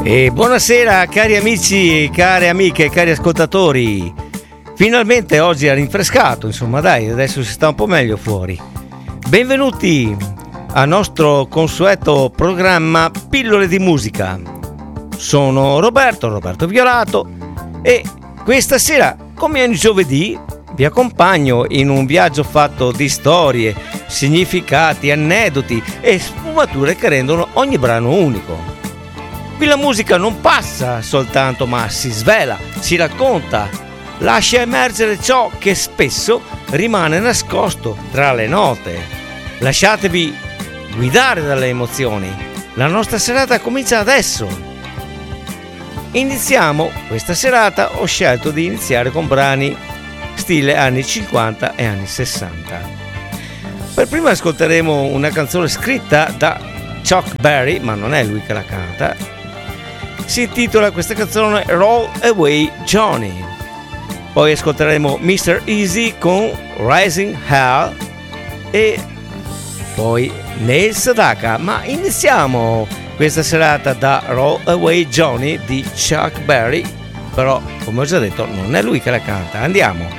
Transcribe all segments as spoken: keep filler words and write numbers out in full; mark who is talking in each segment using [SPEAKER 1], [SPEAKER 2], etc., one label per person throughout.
[SPEAKER 1] E buonasera cari amici, care amiche, cari ascoltatori. Finalmente oggi ha rinfrescato, insomma dai, adesso si sta un po' meglio fuori. Benvenuti al nostro consueto programma Pillole di musica. Sono Roberto, Roberto Violato, e questa sera, come ogni giovedì, vi accompagno in un viaggio fatto di storie, significati, aneddoti e sfumature che rendono ogni brano unico. Qui la musica non passa soltanto, ma si svela, si racconta, lascia emergere ciò che spesso rimane nascosto tra le note. Lasciatevi guidare dalle emozioni. La nostra serata comincia adesso. Iniziamo questa serata, ho scelto di iniziare con brani stile anni cinquanta e anni sessanta. Per prima ascolteremo una canzone scritta da Chuck Berry, ma non è lui che la canta. Si intitola questa canzone Roll Away Johnny. Poi ascolteremo mister Easy con Rising Hell e poi Neil Sedaka. Ma iniziamo questa serata da Roll Away Johnny di Chuck Berry, però come ho già detto non è lui che la canta. Andiamo.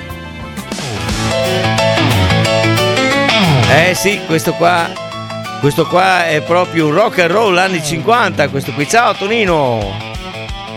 [SPEAKER 1] Eh sì, questo qua Questo qua è proprio rock and roll anni cinquanta, questo qui. Ciao Tonino!